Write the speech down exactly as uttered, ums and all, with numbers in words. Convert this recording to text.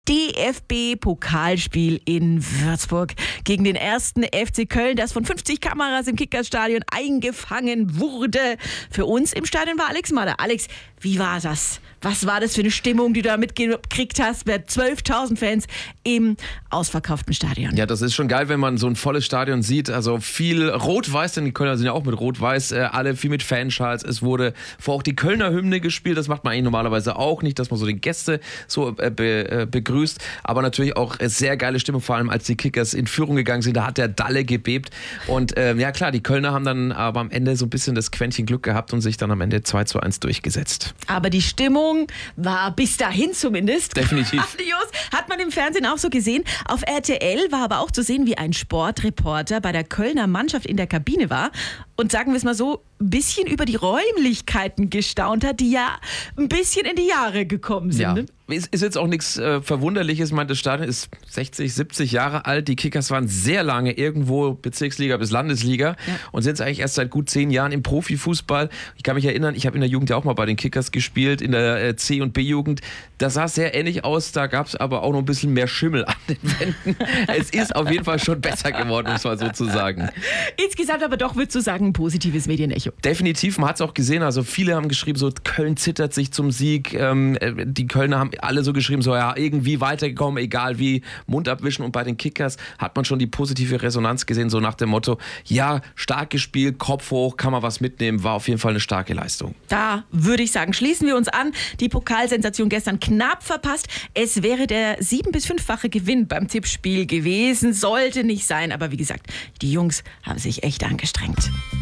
D F B-Pokalspiel in Würzburg gegen den ersten F C Köln, das von fünfzig Kameras im Kickers-Stadion eingefangen wurde. Für uns im Stadion war Alex Mader. Alex, wie war das? Was war das für eine Stimmung, die du da mitgekriegt hast mit zwölftausend Fans im ausverkauften Stadion? Ja, das ist schon geil, wenn man so ein volles Stadion sieht. Also viel Rot-Weiß, denn die Kölner sind ja auch mit Rot-Weiß, äh, alle viel mit Fanschals. Es wurde vor auch die Kölner Hymne gespielt. Das macht man eigentlich normalerweise auch nicht, dass man so die Gäste so äh, be, äh, begrüßt. Aber natürlich auch äh, sehr geile Stimmung, vor allem als die Kickers in Führung gegangen sind. Da hat der Dalle gebebt. Und äh, ja klar, die Kölner haben dann aber am Ende so ein bisschen das Quäntchen Glück gehabt und sich dann am Ende zwei zu eins durchgesetzt. Aber die Stimmung war bis dahin zumindest. Definitiv. Hat man im Fernsehen auch so gesehen. Auf R T L war aber auch zu sehen, wie ein Sportreporter bei der Kölner Mannschaft in der Kabine war und, sagen wir es mal so, ein bisschen über die Räumlichkeiten gestaunt hat, die ja ein bisschen in die Jahre gekommen sind. Ja. Ne? Ist, ist jetzt auch nichts äh, Verwunderliches. Ich meine, das Stadion ist sechzig, siebzig Jahre alt. Die Kickers waren sehr lange irgendwo Bezirksliga bis Landesliga ja. und sind jetzt eigentlich erst seit gut zehn Jahren im Profifußball. Ich kann mich erinnern, ich habe in der Jugend ja auch mal bei den Kickers gespielt, in der äh, C- und B-Jugend. Das sah sehr ähnlich aus, da gab es aber auch noch ein bisschen mehr Schimmel an den Wänden. Es ist auf jeden Fall schon besser geworden, um es mal so zu sagen. Insgesamt aber doch, würdest du sagen, ein positives Medienecho. Definitiv, man hat es auch gesehen. Also viele haben geschrieben, so Köln zittert sich zum Sieg. Ähm, die Kölner haben alle so geschrieben, so ja, irgendwie weitergekommen, egal wie, Mund abwischen. Und bei den Kickers hat man schon die positive Resonanz gesehen, so nach dem Motto, ja, stark gespielt, Kopf hoch, kann man was mitnehmen, war auf jeden Fall eine starke Leistung. Da würde ich sagen, schließen wir uns an. Die Pokalsensation gestern knapp verpasst. Es wäre der sieben- bis fünffache Gewinn beim Tippspiel gewesen, sollte nicht sein. Aber wie gesagt, die Jungs haben sich echt angestrengt.